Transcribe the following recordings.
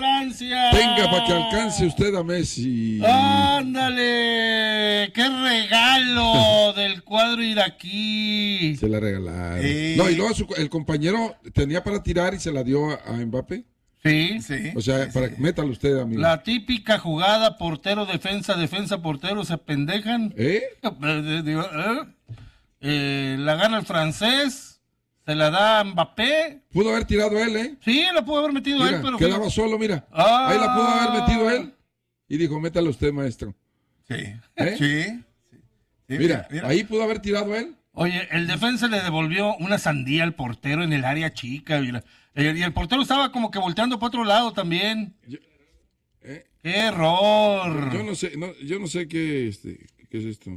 Francia. Tenga para que alcance usted a Messi. ¡Ándale! ¡Qué regalo del cuadro iraquí! Se la regalaron. No, y luego el compañero tenía para tirar y se la dio a Mbappé. Sí. O sea, métalo usted, amigo. La típica jugada portero, defensa, portero, se pendejan. La gana el francés. Se la da a Mbappé. Pudo haber tirado él, ¿eh? Sí, la pudo haber metido mira, él, pero... quedaba solo, mira. Ahí la pudo haber metido él. Y dijo, métalo usted, maestro. Sí. Sí. Mira, ahí pudo haber tirado él. Oye, el defensa le devolvió una sandía al portero en el área chica. Y el portero estaba como que volteando para otro lado también. ¡Qué error! Yo no sé qué es esto.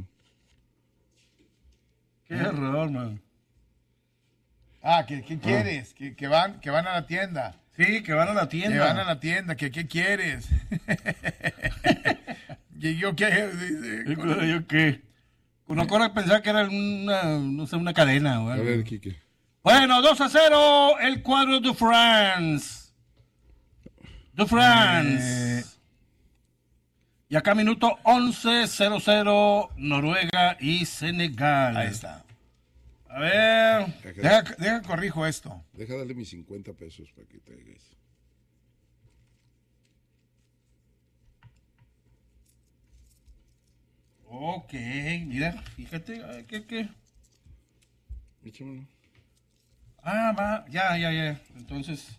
¡Qué error, man! ¿Qué quieres? Que van a la tienda. Sí, que van a la tienda. Que van a la tienda, ¿qué quieres? ¿Yo qué? ¿Yo qué? Con Ocora pensaba que era una cadena. ¿O algo? A ver, Quique. Bueno, 2-0, el cuadro de France. Y acá minuto 11, 0-0, Noruega y Senegal. Ahí está. A ver. Deja corrijo esto. Deja darle mis 50 pesos para que traigas. Ok, mira, fíjate, ¿qué? Échamelo. Va, ya. Entonces.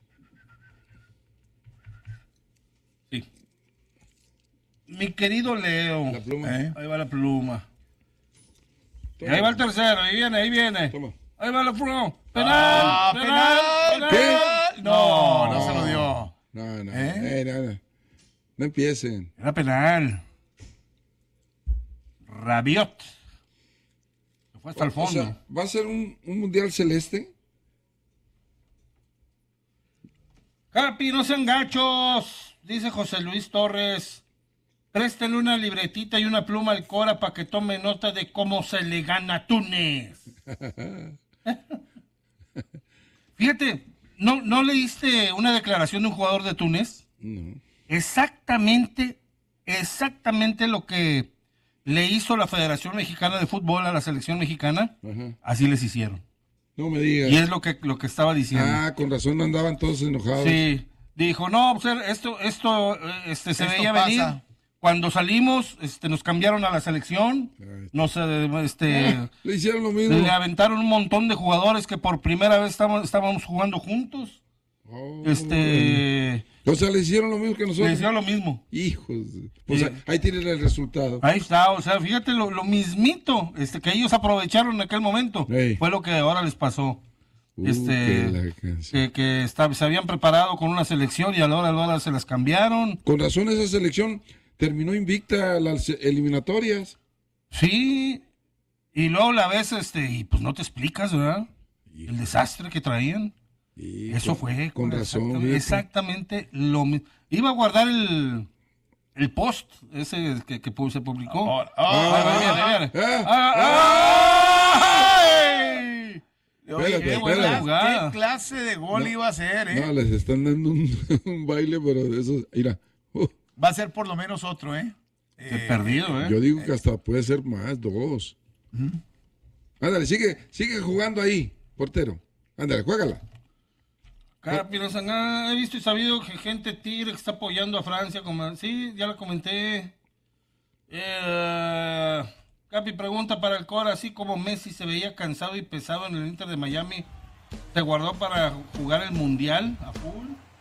Sí. Mi querido Leo. La pluma. Ahí va la pluma. Y ahí va el tercero, ahí viene. Toma. Ahí va la pluma. Penal. ¿Qué? No se lo dio. No. No empiecen. Era penal. Rabiot. Se fue hasta el fondo. O sea, ¿va a ser un mundial celeste? Capi, no sean gachos, dice José Luis Torres. Préstenle una libretita y una pluma al Cora para que tome nota de cómo se le gana a Túnez. Fíjate, ¿no leíste una declaración de un jugador de Túnez? No. Exactamente lo que le hizo la Federación Mexicana de Fútbol a la selección mexicana, así les hicieron. No me digas. Y es lo que estaba diciendo. Con razón andaban todos enojados. Sí, dijo, no, pues esto se veía pasa. venir. Cuando salimos, nos cambiaron a la selección, le hicieron lo mismo. Le aventaron un montón de jugadores que por primera vez estábamos jugando juntos. O sea, le hicieron lo mismo que nosotros. Le hicieron lo mismo. Hijos. Pues ahí tienen el resultado. Ahí está, o sea, fíjate lo mismito que ellos aprovecharon en aquel momento. Fue lo que ahora les pasó. Que se habían preparado con una selección y a la hora se las cambiaron. Con razón esa selección terminó invicta las eliminatorias. Sí, y luego la ves, y pues no te explicas, ¿verdad? El desastre que traían. Eso fue. Con razón. Exactamente lo mismo. Iba a guardar el post ese que se publicó. ¿Qué clase de gol iba a ser, No, les están dando un baile, pero de esos, mira. Va a ser por lo menos otro, perdido, Yo digo que hasta puede ser más, 2. Ándale, sigue jugando ahí, portero. Ándale, juégala. Capi, he visto y sabido que gente tigre que está apoyando a Francia. Sí, ya lo comenté. Capi pregunta para el Cora, así como Messi se veía cansado y pesado en el Inter de Miami, ¿se guardó para jugar el Mundial a full?